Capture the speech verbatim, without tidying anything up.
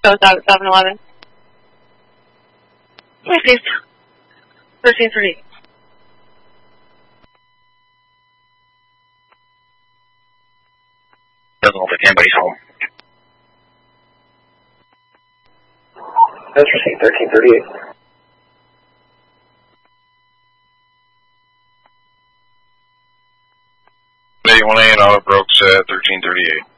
Goes out at seven eleven. Please, thirteen thirty-eight. Doesn't look like anybody's home. That's received, thirteen thirty-eight. eighty-one A and Auto Brooks at thirteen thirty-eight.